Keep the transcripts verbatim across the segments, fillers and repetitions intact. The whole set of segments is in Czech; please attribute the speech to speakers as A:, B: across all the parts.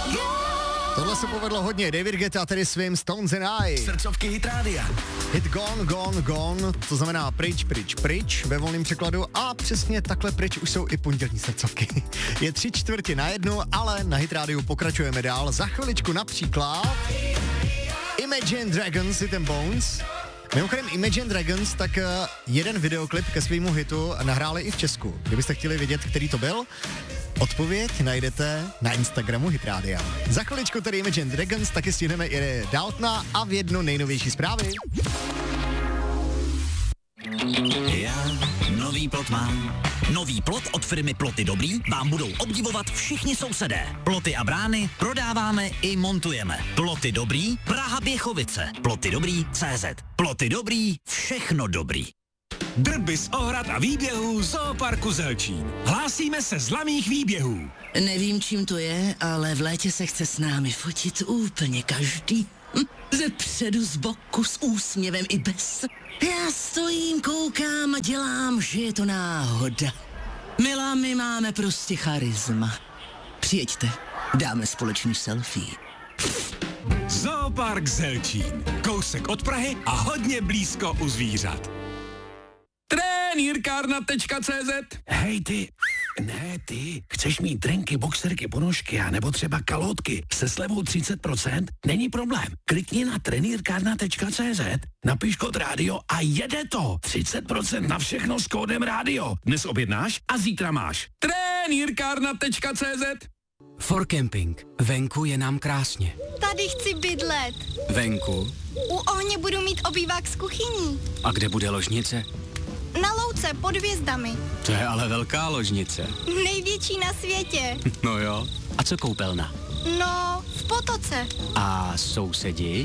A: Tohle se povedlo hodně. David Guetta tedy svým Stones and I.
B: Srdcovky Hit Rádia.
A: Hit gone, gone, gone, to znamená pryč, pryč, pryč ve volném překladu a přesně takhle pryč už jsou i pondělní srdcovky. Je tři čtvrtě na jednu, ale na Hit Rádiu pokračujeme dál. Za chviličku například Imagine Dragons, Hit and Bones. Mimochodem Imagine Dragons, tak jeden videoklip ke svýmu hitu nahráli i v Česku. Kdybyste chtěli vědět, který to byl, odpověď najdete na Instagramu Hit Rádia. Za chviličku tedy Imagine Dragons, taky stihneme i Daltona a v jednu nejnovější zprávy.
B: Já nový plot mám. Nový plot od firmy Ploty Dobrý vám budou obdivovat všichni sousedé. Ploty a brány prodáváme i montujeme. Ploty Dobrý, Praha Běchovice. Ploty Dobrý tečka cé zet. Ploty Dobrý, všechno dobrý.
C: Drby z ohrad a výběhů Zooparku Zelčín. Hlásíme se z laných výběhů.
D: Nevím, čím to je, ale v létě se chce s námi fotit úplně každý. Hm, ze předu, z boku, s úsměvem i bez. Já stojím, koukám a dělám, že je to náhoda. Milá, my máme prostě charisma. Přijeďte, dáme společný selfie.
C: Zoopark Zelčín. Kousek od Prahy a hodně blízko u zvířat. Trenýrkárna tečka cé zet. Hej ty, ne ty, chceš mít drinky, boxerky, ponožky a nebo třeba kalhotky se slevou třicet procent? Není problém. Klikni na trenýrkárna tečka cé zet, napiš kód rádio a jede to. třicet procent na všechno s kódem rádio. Dnes objednáš a zítra máš. trenýrkárna tečka cé zet.
E: For Camping. Venku je nám krásně.
F: Tady chci bydlet.
E: Venku?
F: U ohně budu mít obývák s kuchyní.
E: A kde bude ložnice?
F: Na louce pod hvězdami.
E: To je ale velká ložnice.
F: Největší na světě.
E: No jo. A co koupelna?
F: No, v potoce.
E: A sousedi?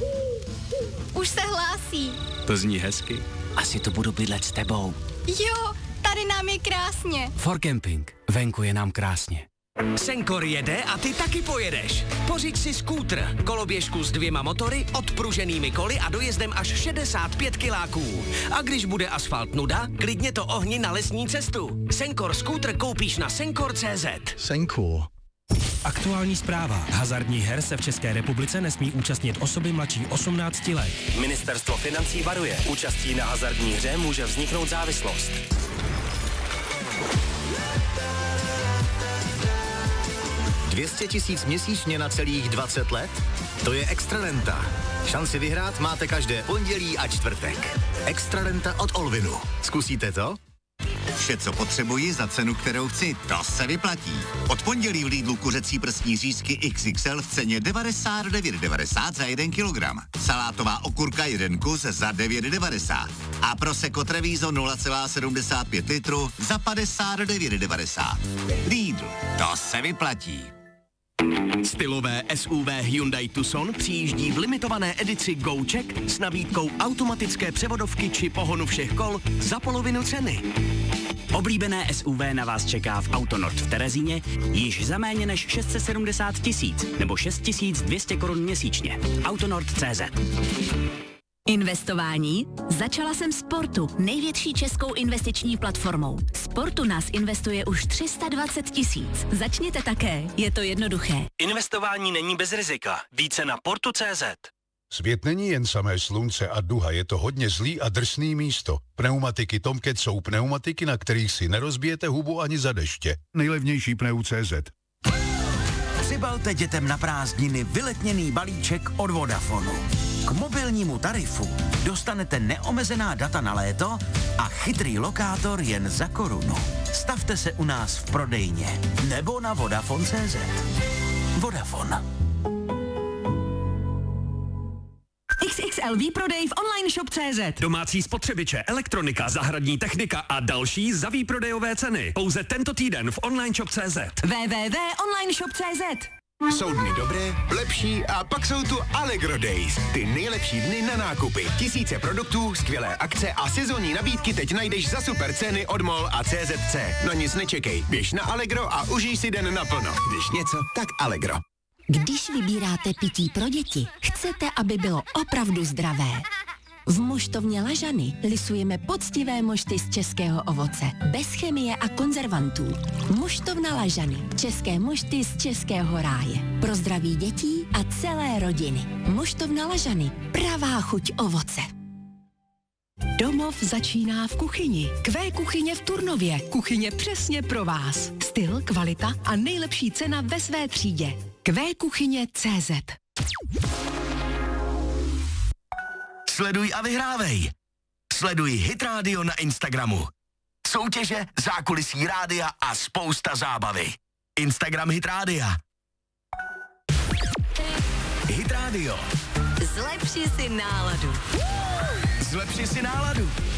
F: Už se hlásí.
E: To zní hezky. Asi tu budu bydlet s tebou.
F: Jo, tady nám je krásně.
E: For Camping. Venku je nám krásně.
G: Senkor jede a ty taky pojedeš. Pořiď si skútr, koloběžku s dvěma motory, odpruženými koly a dojezdem až šedesát pět kiláků. A když bude asfalt nuda, klidně to ohni na lesní cestu. Senkor skútr koupíš na senkor tečka cé zet.
A: Senkor.
H: Aktuální zpráva. Hazardních her se v České republice nesmí účastnit osoby mladší osmnácti let.
G: Ministerstvo financí varuje. Účastí na hazardní hře může vzniknout závislost.
B: dvě stě tisíc měsíčně na celých dvacet let? To je Extrarenta. Šanci vyhrát máte každé pondělí a čtvrtek. Extrarenta od Olvinu. Zkusíte to?
I: Vše, co potřebuji za cenu, kterou chci, to se vyplatí. Od pondělí v Lidlu kuřecí prsní řízky iks iks el v ceně devadesát devět devadesát za jeden kilogram. Salátová okurka jeden kus za devět devadesát. A Prosecco Treviso nula celá sedmdesát pět litru za padesát devět devadesát. Lidl, to se vyplatí.
G: Stylové es ú vé Hyundai Tucson přijíždí v limitované edici GoCheck s nabídkou automatické převodovky či pohonu všech kol za polovinu ceny.
J: Oblíbené es ú vé na vás čeká v Autonord v Terezíně již za méně než šest set sedmdesát tisíc nebo šest tisíc dvě stě korun měsíčně. Autonord tečka cé zet.
K: Investování? Začala jsem Sportu, největší českou investiční platformou. Sportu nás investuje už tři sta dvacet tisíc. Začněte také, je to jednoduché.
G: Investování není bez rizika. Více na portu tečka cé zet.
L: Svět není jen samé slunce a duha, je to hodně zlý a drsný místo. Pneumatiky Tomcat jsou pneumatiky, na kterých si nerozbijete hubu ani za deště. Nejlevnější pneu tečka cé zet.
B: Přibalte dětem na prázdniny vyletněný balíček od Vodafonu. K mobilnímu tarifu dostanete neomezená data na léto a chytrý lokátor jen za korunu. Stavte se u nás v prodejně nebo na vodafone tečka cé zet. Vodafone.
K: iks iks el výprodej v online shop tečka cé zet.
C: Domácí spotřebiče, elektronika, zahradní technika a další za výprodejové ceny. Pouze tento týden v online shop tečka cé zet.
K: w w w tečka online shop tečka cé zet.
M: Jsou dny dobré, lepší a pak jsou tu Allegro Days. Ty nejlepší dny na nákupy. Tisíce produktů, skvělé akce a sezónní nabídky teď najdeš za super ceny od MOL a C Z C. No nic nečekej, běž na Allegro a užij si den naplno. Když něco, tak Allegro.
N: Když vybíráte pití pro děti, chcete, aby bylo opravdu zdravé. V moštovně Lažany lisujeme poctivé mošty z českého ovoce, bez chemie a konzervantů. Moštovna Lažany, české mošty z českého ráje. Pro zdraví dětí a celé rodiny. Moštovna Lažany, pravá chuť ovoce.
O: Domov začíná v kuchyni. Q kuchyně v Turnově. Kuchyně přesně pro vás. Styl, kvalita a nejlepší cena ve své třídě. Q kuchyně tečka cé zet.
P: Sleduj a vyhrávej. Sleduj Hit Radio na Instagramu. Soutěže, zákulisí rádia a spousta zábavy. Instagram Hit Rádia. Hit Radio.
N: Zlepši si náladu.
P: Zlepši si náladu.